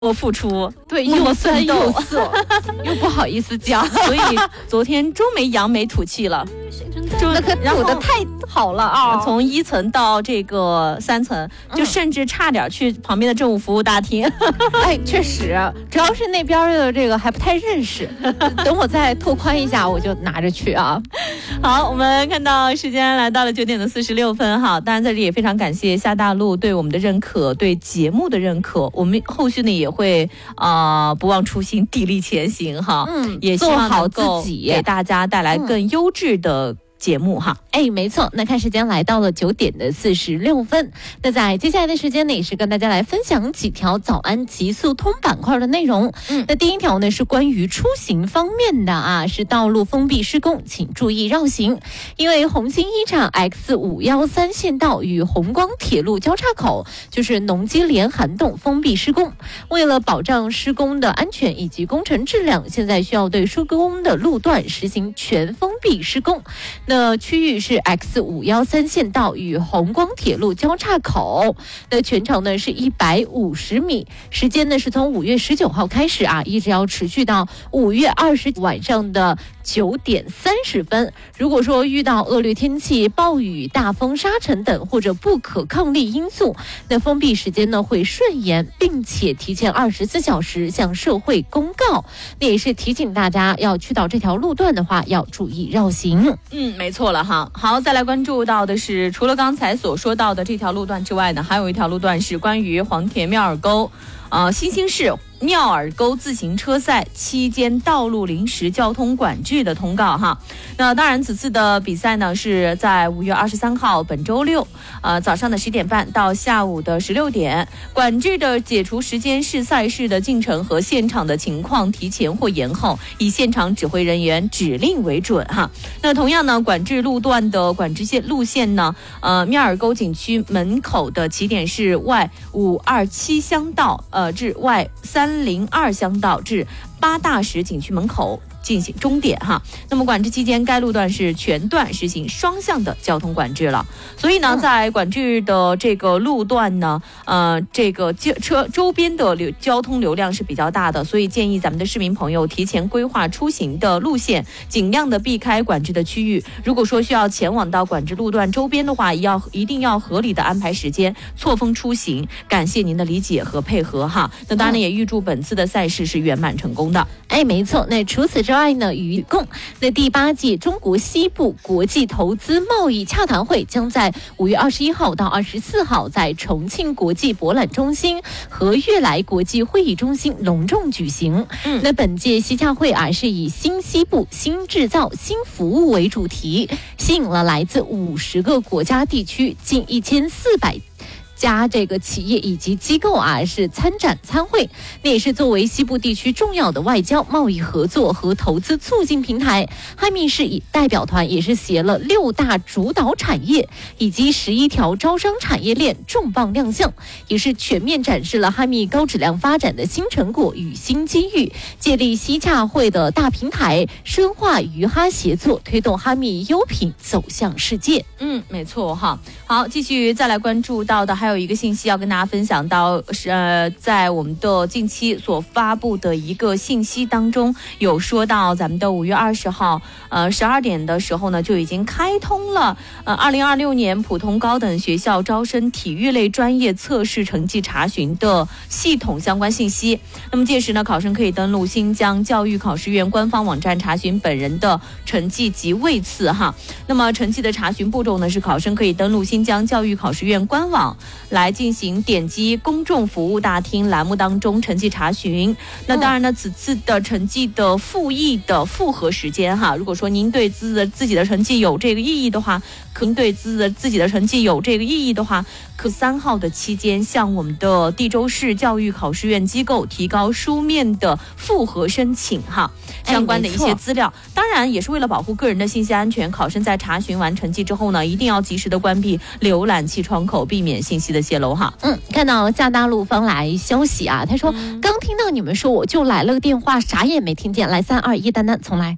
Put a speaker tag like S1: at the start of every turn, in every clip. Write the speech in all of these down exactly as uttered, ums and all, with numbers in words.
S1: 我付出，
S2: 对，又酸又涩，又不好意思讲，
S1: 所以昨天周梅扬眉吐气了。
S2: 那可吐的太好了啊！
S1: 从一层到这个三层，就甚至差点去旁边的政务服务大厅。
S2: 哎，确实，主要是那边的这个还不太认识，等我再拓宽一下，我就拿着去啊。
S1: 好，我们看到时间来到了九点的四十六分哈，当然在这里也非常感谢夏大陆对我们的认可，对节目的认可，我们后续呢也会啊、呃、不忘初心，砥砺前行哈，
S2: 嗯，
S1: 也希望能够给大家带来更优质的节目哈。
S2: 哎，没错，那看时间来到了九点的四十六分，那在接下来的时间呢，也是跟大家来分享几条早安极速通板块的内容。嗯，那第一条呢是关于出行方面的啊，是道路封闭施工，请注意绕行。因为红星一厂 X 五一三线道与红光铁路交叉口就是农机连涵洞封闭施工，为了保障施工的安全以及工程质量，现在需要对施工的路段实行全封闭施工。那区域是 X 五一三线道与红光铁路交叉口，那全长呢是一百五十米，时间呢是从五月十九号开始啊，一直要持续到五月二十晚上的九点三十分。如果说遇到恶劣天气、暴雨、大风、沙尘等或者不可抗力因素，那封闭时间呢会顺延，并且提前二十四小时向社会公告。那也是提醒大家，要去到这条路段的话，要注意绕行。
S1: 嗯，没错了哈。好，再来关注到的是，除了刚才所说到的这条路段之外呢，还有一条路段是关于黄田庙耳沟，呃，新兴市庙耳沟自行车赛期间道路临时交通管制的通告哈。那当然，此次的比赛呢是在五月二十三号本周六，呃早上的十点半到下午的十六点。管制的解除时间是赛事的进程和现场的情况提前或延后，以现场指挥人员指令为准哈。那同样呢，管制路段的管制线路线呢，呃庙耳沟景区门口的起点是 Y 五二七乡道，呃至 Y 三零二乡道至八大石景区门口进行终点哈。那么管制期间，该路段是全段实行双向的交通管制了。所以呢，在管制的这个路段呢，呃，这个车周边的流交通流量是比较大的，所以建议咱们的市民朋友提前规划出行的路线，尽量的避开管制的区域。如果说需要前往到管制路段周边的话，要一定要合理的安排时间，错峰出行。感谢您的理解和配合哈。那当然也预祝本次的赛事是圆满成功的。
S2: 哎，没错。那除此之外呢，与共那第八届中国西部国际投资贸易洽谈会将在五月二十一号到二十四号在重庆国际博览中心和悦来国际会议中心隆重举行。嗯，那本届西洽会啊是以新西部、新制造、新服务为主题，吸引了来自五十个国家地区近一千四百家这个企业以及机构啊是参展参会，那也是作为西部地区重要的外交贸易合作和投资促进平台。哈密市以代表团也是携了六大主导产业以及十一条招商产业链重磅亮相，也是全面展示了哈密高质量发展的新成果与新机遇，借力西洽会的大平台，深化与哈协作，推动哈密优品走向世界。
S1: 嗯，没错哈。好，继续再来关注到的还有一个信息要跟大家分享到，是呃，在我们的近期所发布的一个信息当中，有说到咱们的五月二十号，呃，十二点的时候呢，就已经开通了呃，二零二六年普通高等学校招生体育类专业测试成绩查询的系统相关信息。那么届时呢，考生可以登录新疆教育考试院官方网站查询本人的成绩及位次哈。那么成绩的查询步骤呢，是考生可以登录新疆教育考试院官网来进行点击公众服务大厅栏目当中成绩查询。那当然呢，此次的成绩的复议的复核时间哈，如果说您对自的自己的成绩有这个异议的话，可您对自的自己的成绩有这个异议的话，可三号的期间向我们的地州市教育考试院机构提高书面的复核申请哈，相关的一些资料。当然也是为了保护个人的信息安全，考生在查询完成绩之后呢，一定要及时的关闭浏览器窗口，避免信息的泄露哈。
S2: 嗯，看到夏大陆方来消息啊，他说、嗯、刚听到你们说我就来了个电话，啥也没听见，来三二一，丹丹重来。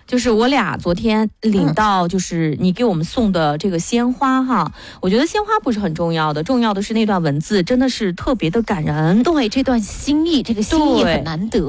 S1: 就是我俩昨天领到，就是你给我们送的这个鲜花哈，嗯、我觉得鲜花不是很重要的，重要的是那段文字，真的是特别的感人。
S2: 对，这段心意，这个心意很难得。